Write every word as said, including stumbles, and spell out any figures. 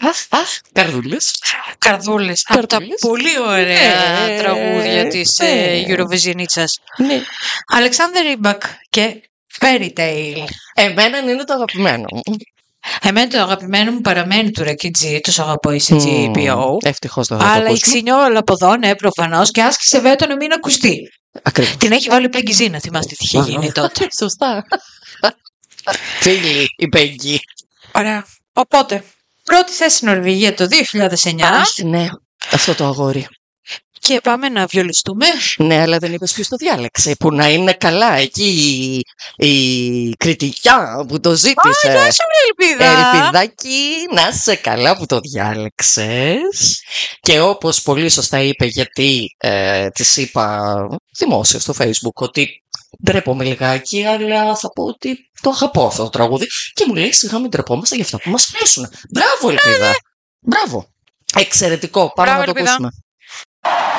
Καρδούλες. Καρδούλες. Από τα πολύ ωραία ναι, τραγούδια της ναι. Eurovisionίτσας. Ναι. Αλεξάνδερ Ρίμπακ και Fairy Tale. Εμένα είναι το αγαπημένο μου. Εμένα το αγαπημένο μου παραμένει του Ρακιτζή, τους αγαπώ η τζι πι ο. Mm, ευτυχώς το αγαπώ. Αλλά η Ξινιόλα από εδώ, ναι, προφανώς, και άσκησε βέτο να μην ακουστεί. Ακριβώς. Την έχει βάλει η Πέγγι Ζή, να θυμάστε τι είχε γίνει τότε. Σωστά. Φίλη η Πέγγι. Ωραία. Οπότε, πρώτη θέση Νορβηγία το δύο χιλιάδες εννιά. Αχ, ναι, αυτό το αγόρι. Και πάμε να βιολιστούμε. Ναι, αλλά δεν είπες ποιος το διάλεξε. Που να είναι καλά εκεί η, η κριτικιά που το ζήτησε. Α, να σου ελπίδα. Ελπιδάκι, να είσαι καλά που το διάλεξες. Και όπως πολύ σωστά είπε, γιατί ε, της είπα δημόσια στο Facebook ότι ντρέπομαι λιγάκι, αλλά θα πω ότι το αγαπώ αυτό το τραγούδι. Και μου λέει σιγά μην ντρεπόμαστε για αυτά που μας αρέσουν. Μπράβο, Ελπίδα. Μπράβο. Εξαιρετικό. Πάμε να το ακούσουμε.